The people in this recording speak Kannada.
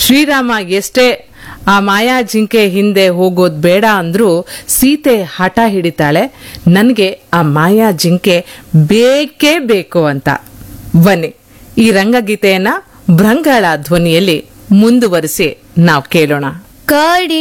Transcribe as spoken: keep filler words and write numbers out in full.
ಶ್ರೀರಾಮ ಎಷ್ಟೇ ಆ ಮಾಯಾ ಜಿಂಕೆ ಹಿಂದೆ ಹೋಗೋದ್ ಬೇಡ ಅಂದ್ರೂ ಸೀತೆ ಹಠ ಹಿಡಿತಾಳೆ, ನನ್ಗೆ ಆ ಮಾಯಾ ಜಿಂಕೆ ಬೇಕೇ ಬೇಕು ಅಂತ. ಬನ್ನಿ ಈ ರಂಗಗೀತೆಯನ್ನ ಭೃಂಗಳ ಧ್ವನಿಯಲ್ಲಿ ಮುಂದುವರಿಸಿ ನಾವು ಕೇಳೋಣ. ಕಾಡಿ